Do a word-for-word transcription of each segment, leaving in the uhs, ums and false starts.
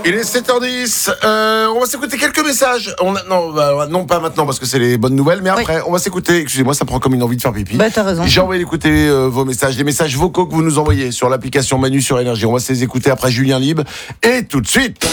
Il est sept heures dix, euh, on va s'écouter quelques messages. On a, non, bah, non, pas maintenant parce que c'est les bonnes nouvelles, mais après, oui. on va s'écouter. Excusez-moi, ça prend comme une envie de faire pipi. Bah, t'as raison. J'ai envie d'écouter euh, vos messages, les messages vocaux que vous nous envoyez sur l'application Manu sur Énergie. On va se les écouter après Julien Libre. Et tout de suite,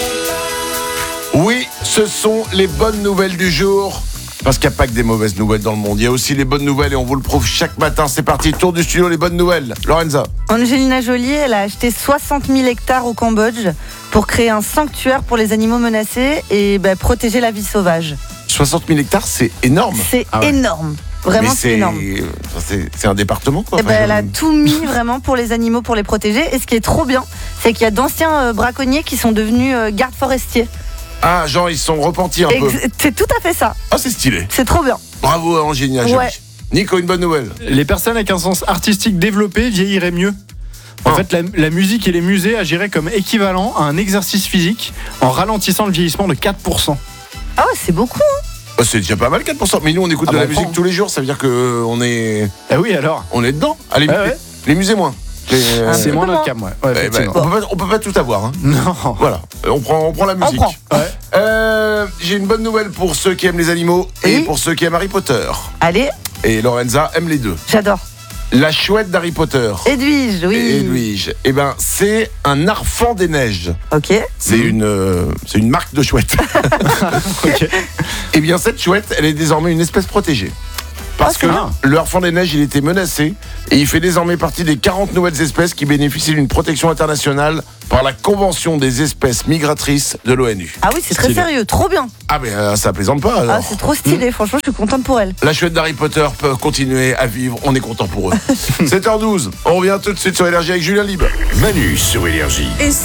oui, ce sont les bonnes nouvelles du jour. Parce qu'il n'y a pas que des mauvaises nouvelles dans le monde. Il y a aussi les bonnes nouvelles et on vous le prouve chaque matin. C'est parti, tour du studio, les bonnes nouvelles. Lorenza. Angelina Jolie, elle a acheté soixante mille hectares au Cambodge pour créer un sanctuaire pour les animaux menacés et bah, protéger la vie sauvage. soixante mille hectares, c'est énorme. C'est ah ouais. énorme. Vraiment, c'est, c'est énorme. C'est, c'est un département, quoi. Et ben, elle a tout mis vraiment pour les animaux, pour les protéger. Et ce qui est trop bien, c'est qu'il y a d'anciens euh, braconniers qui sont devenus euh, gardes forestiers. Ah, genre, ils se sont repentis un Ex- peu. C'est tout à fait ça. Ah, c'est stylé. C'est trop bien. Bravo à Angelina Jolie. Ouais. Nico, une bonne nouvelle. Les personnes avec un sens artistique développé vieilliraient mieux. En ah. fait, la, la musique et les musées agiraient comme équivalent à un exercice physique en ralentissant le vieillissement de quatre pour cent. Ah ouais, c'est beaucoup. Hein. Bah, c'est déjà pas mal, quatre pour cent. Mais nous, on écoute ah de bah la musique prend. tous les jours. Ça veut dire qu'on est... Ah oui, alors On est dedans. Allez, ah ouais. les, les musées, moins. Les, euh... C'est moins notre cas, ouais. ouais eh ben, on, peut pas, on peut pas tout avoir. Hein. Non. Voilà, on prend, on prend la musique. On prend. Ouais. Euh, j'ai une bonne nouvelle pour ceux qui aiment les animaux oui. et pour ceux qui aiment Harry Potter. Allez. Et Lorenza aime les deux. J'adore. La chouette d'Harry Potter. Edwige, oui. Edwige. Eh ben, c'est un Arfan des neiges. Ok. C'est mmh. une, euh, c'est une marque de chouette. Okay. Eh bien, cette chouette, elle est désormais une espèce protégée. Parce oh, que bien. le Harfang des neiges, il était menacé et il fait désormais partie des quarante nouvelles espèces qui bénéficient d'une protection internationale par la Convention des espèces migratrices de l'ONU. Ah oui, c'est stylé. Très sérieux, trop bien. Ah mais euh, ça plaisante pas alors. Ah, c'est trop stylé, mmh. franchement, je suis contente pour elle. La chouette d'Harry Potter peut continuer à vivre, on est content pour eux. sept heures douze, on revient tout de suite sur Énergie avec Julien Libre. Manu sur Énergie. Et